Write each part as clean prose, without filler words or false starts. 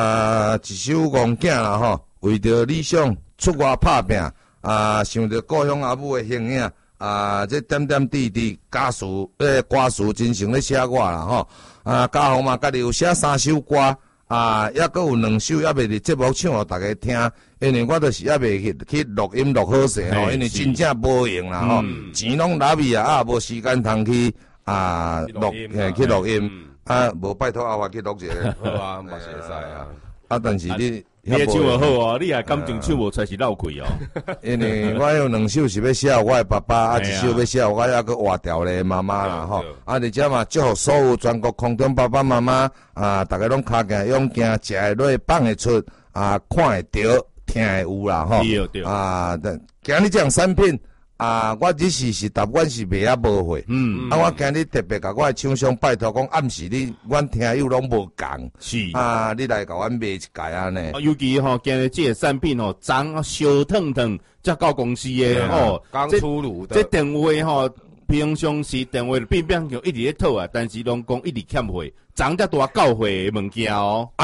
一手戆囝啦吼，为着理想出外打拼想着故乡阿母的形影这点点滴滴歌词真诚咧写我啦吼家宏嘛家己有写3首歌还阁有2首还未伫节目唱互大家听，因为我就是还未去录音录好势吼，因为真正无用啦吼，钱拢拿去无时间通去去录音无拜托阿华去录一个， 好啊，嘛是会使但是你的唱得好哦，你也感情唱无才是闹亏哦。 因为我有2首是要写我的爸爸，一首要写我还阁活掉咧妈妈啦吼。而且嘛，祝福所有全国空中爸爸妈妈大家拢脚行勇行，食会落，放会出看会着，听会有啦吼。 对今日这样产品我日时是答阮是卖无货，我今日特别甲我的厂商拜托讲，暗时阮听友拢无共， 是你来甲阮卖一届安尼。 尤其今日这个产品长烧烫烫，才到公司的刚出炉的。 这电话平常时电话变就一直咧讨但是拢讲一直欠货，长才大到货的物件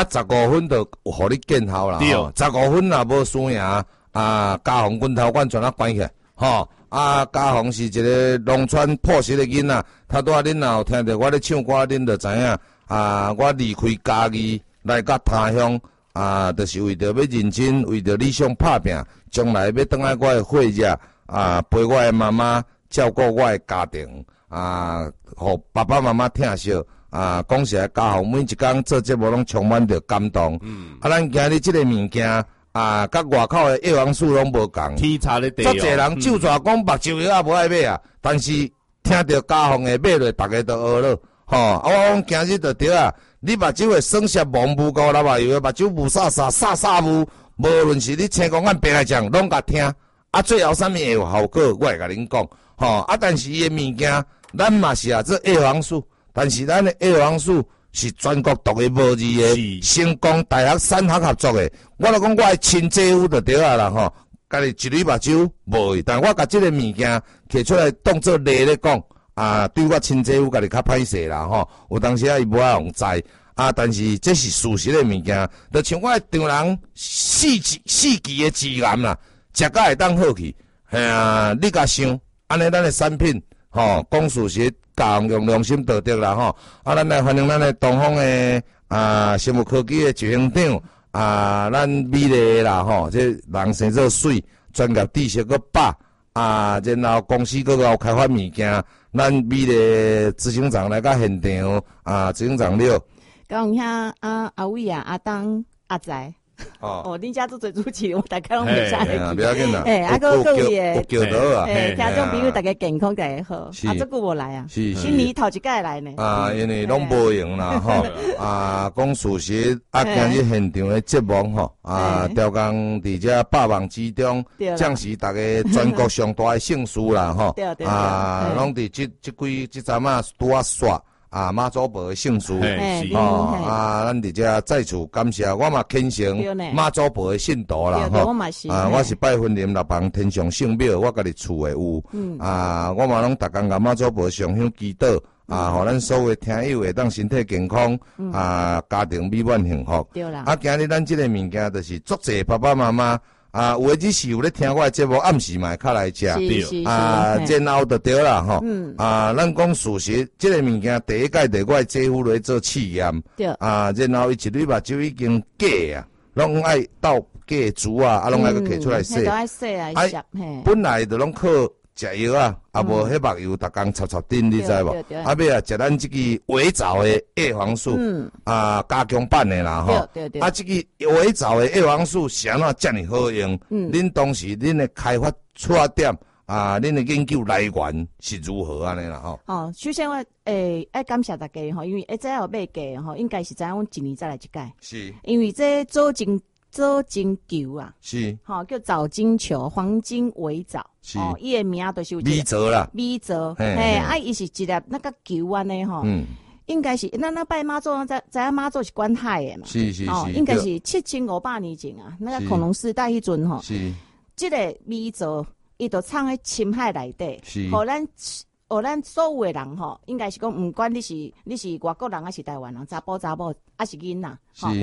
15分就互你见效啦。对，15分若无输赢嘉宏拳头馆全关起来嘉宏是一个农村朴实的囡仔，他拄恁若有听着我咧唱歌，恁就知影我离开家己来到他乡就是为着要认真，为着理想打拼，将来要转来我的岁日陪我的妈妈，照顾我的家庭互爸爸妈妈疼惜讲实在，嘉宏每一工做节目拢充满着感动。咱今日即个物件。甲外口的叶黄素拢无共， 天差咧地遮侪人就抓讲目睭药无爱买但是听着嘉宏的买落，大家都学了我讲今日就对你目睭会酸涩蒙雾高啦嘛，有的目睭雾煞煞煞煞雾，无论是你青光眼白来讲，拢甲听最后啥物会有效果，我会甲恁讲但是伊的物件，咱嘛是做叶黄素，但是咱的叶黄素。是全国独一无二的，成功大学3学合作的。我就讲我的亲姐夫就对啦家己一蕊目睭无，但我甲这个物件摕出来当做例咧讲对我亲姐夫家己较歹势啦有当时伊无爱用知但是这是事实的物件，就像我的丈人4期的致癌啦，食甲会当好去，你甲想，安尼咱的产品讲事实。嘉宏用良心道德啦咱来欢迎咱的东方的生物科技的执行长咱美丽啦这人生做水，专业知识个饱然后公司个有开发物件，咱美丽执行长来到现场执行长了。 嘉宏兄阿伟阿当阿仔。恁家做主持，我大家拢袂使。 不要紧啦。 各位有叫到听众朋友大家健康大家好。这久无来是今年头一届来呢。 因为拢无用啦讲事实今日现场的节目调工伫遮百忙之中，将是大家全国上大的盛事啦拢伫这阵拄煞。妈祖婆的圣事咱伫遮再次感谢，我嘛虔诚妈祖婆的信徒啦我是拜婚林六房天上圣庙，我家己厝的有我嘛拢逐工甲妈祖婆上香祈祷互咱所有听友会当身体健康家庭美满幸福。 对啦今日咱即个物件就是足济爸爸妈妈有的只是有咧听我的节目，暗时嘛会较来食然后就对啦咱讲事实，这个物件第一届我的姐夫来做试验然后伊一蕊目睭已经假拢爱倒假珠拢爱去摕出来洗本来就拢靠食药无迄目油逐工插插顶，你知无尾食咱即个伪造的叶黄素加强版的啦即个伪造的叶黄素是安怎遮尔好用恁当时恁的开发出点恁的研究来源是如何安尼啦首先我爱感谢大家因为这要买价应该是知影阮一年再来一届， 是因为这做金球是叫藻金球，黄金伪藻伊的名就是有米泽啦， 米泽伊是一粒那个球安尼应该是那拜妈祖知影妈祖是管海的嘛， 是应该是7500年前那个恐龙时代迄阵是这个米泽伊就藏喺深海内底，互咱所有的人应该是讲，毋管你是外国人还是台湾人，查甫还是囡仔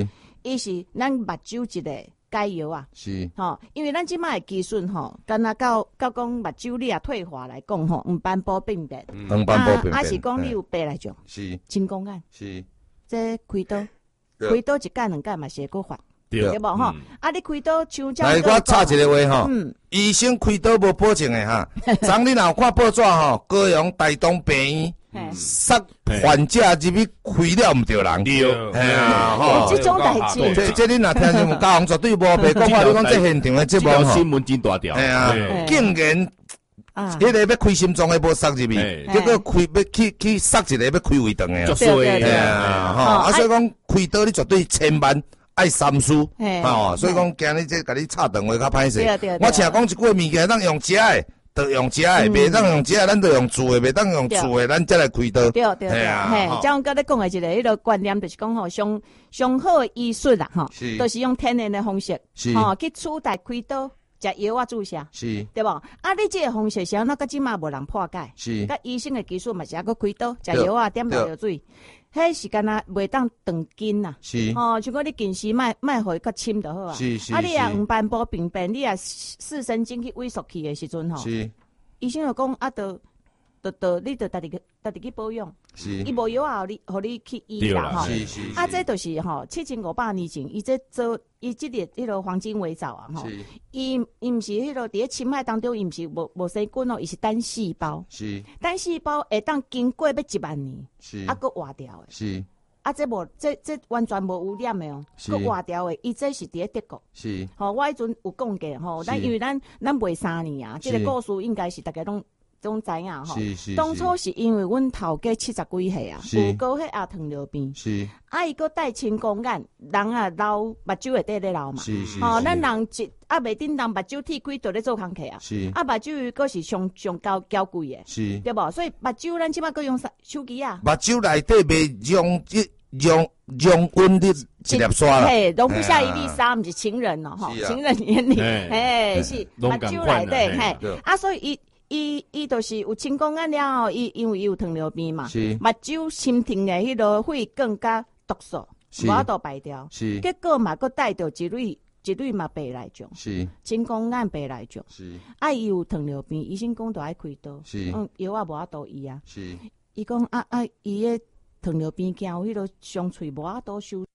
伊是咱目睭一个解药啊。 是， 因为咱即摆的技术敢若到讲目睭你退化来讲黄斑部病变， 黄斑部病变， 还是讲你有白来种， 是青光眼， 是， 这开刀一间两间嘛是会搁发。对无吼，你开刀像这来，我插一个话吼，医生开刀无保证的哈。昨你若有看报纸吼，高雄大东病院杀患者入去开了毋对人， 对， 哎呀吼， 这种代志， 这你若听新闻，嘉宏绝对无白讲话。你讲这现场的节目吼， 新闻真大条， 哎呀，竟然迄个要开心脏的无塞入去，结果开要去塞一个要开胃肠的， 对啊，所以讲开刀你绝对千万。爱三思，所以讲今日这甲你插电话较歹势。我请讲一句物件，当用食的，就用食的；袂当用食的，咱就用煮的；袂当用煮的，咱再来开刀。 对，嘿，像甲你讲的一个迄个观念，就是讲吼，上好的医术啦，都是用天然的方式，去取代开刀。食药啊注射，是，对无？你这个方式是安怎？到即马无人破解，是。甲医生的技术嘛是还佫开刀，食药啊点落药水，迄是干那袂当长筋呐，是。像讲你近视莫互伊较深就好啊。是。你也黄斑部病变，你也视神经去萎缩去的时阵吼，是。医生就讲你着家己去保养，是。伊无药啊，互你去医啦吼。是。这就是7500年前，伊这做。伊即个迄个黄金围藻啊，吼，伊毋是迄个伫咧深海当中，伊毋是无生菌哦，伊是单细胞，是单细胞会当经过要1万年，是佫活掉的，是这完全无污染的哦，佫活掉的，伊这是伫咧德国，是我迄阵有讲过吼，因为咱卖3年啊，即个故事应该是大家拢知影吼。当初是因为阮头家70几岁啊，有高血压、糖尿病，是伊佫戴青光眼，人啊老目睭会底咧老嘛，咱人袂顶人目睭剃开就咧做工课啊，目睭佫是上娇贵的，是对无？所以目睭咱即摆佫用手机啊，目睭内底袂用温的一粒刷啦，嘿，容不下一粒沙，毋是情人哦，吼，情人眼里，嘿，是目睭内底，嘿，所以伊就是有青光眼了后，因为伊有糖尿病嘛，目睭心停的迄个血更加毒素，无法度排掉，结果嘛佫带着一类嘛白内障，青光眼白内障，伊有糖尿病，医生讲着爱开刀，药啊无法度医啊，伊讲伊个糖尿病惊有迄个上喙无法度收。